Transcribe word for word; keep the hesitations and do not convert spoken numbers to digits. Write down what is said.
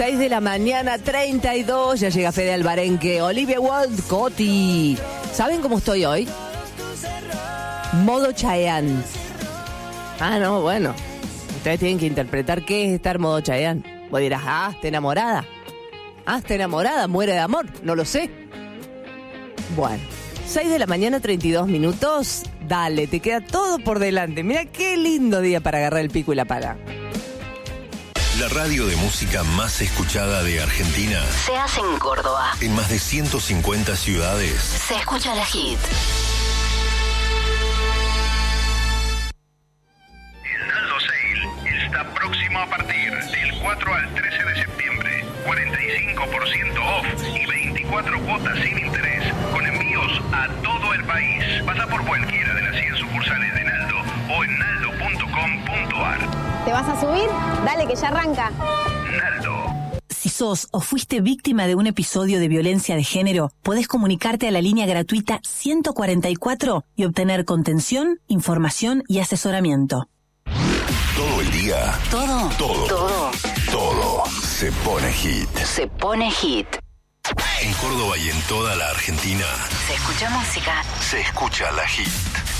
seis de la mañana, treinta y dos, ya llega Fede Alvarenque, Olivia Wilde, Coti. ¿Saben cómo estoy hoy? Modo Chayanne. Ah, no, bueno. Ustedes tienen que interpretar qué es estar modo Chayanne. Vos dirás, ah, está enamorada. Ah, está enamorada, muere de amor. No lo sé. Bueno, seis de la mañana, treinta y dos minutos. Dale, te queda todo por delante. Mira qué lindo día para agarrar el pico y la pala. La radio de música más escuchada de Argentina se hace en Córdoba. En más de ciento cincuenta ciudades. Se escucha la hit. El Naldo Sale está próximo a partir del cuatro al trece de septiembre. cuarenta y cinco por ciento off y veinticuatro cuotas sin interés con envíos a todo el país. Pasa por cualquiera de las cien sucursales de Naldo o en naldo punto com punto ar. ¿Te vas a subir? Dale, que ya arranca. Naldo. Si sos o fuiste víctima de un episodio de violencia de género, podés comunicarte a la línea gratuita ciento cuarenta y cuatro y obtener contención, información y asesoramiento. Todo el día. Todo. Todo. Todo. Todo se pone hit. Se pone hit. En Córdoba y en toda la Argentina Se escucha música. se escucha la hit.